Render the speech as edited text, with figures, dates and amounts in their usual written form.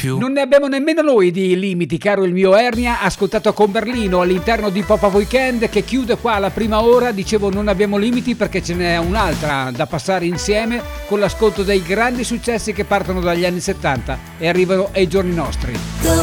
più. Non ne abbiamo nemmeno noi di limiti, caro il mio Ernia, ascoltato con Berlino all'interno di Pop Up Weekend, che chiude qua la prima ora. Dicevo non abbiamo limiti perché ce n'è un'altra da passare insieme con l'ascolto dei grandi successi che partono dagli anni 70 e arrivano ai giorni nostri.